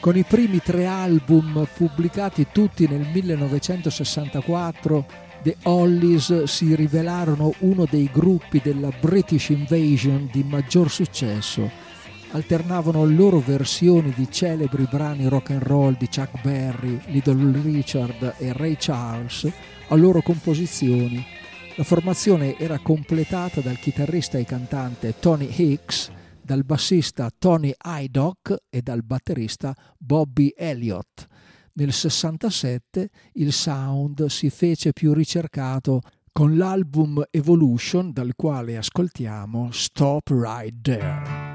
Con i primi 3 album pubblicati tutti nel 1964, The Hollies si rivelarono uno dei gruppi della British Invasion di maggior successo. Alternavano loro versioni di celebri brani rock and roll di Chuck Berry, Little Richard e Ray Charles a loro composizioni. La formazione era completata dal chitarrista e cantante Tony Hicks, dal bassista Tony Idoc e dal batterista Bobby Elliott. Nel 67 il sound si fece più ricercato con l'album Evolution, dal quale ascoltiamo Stop Right There.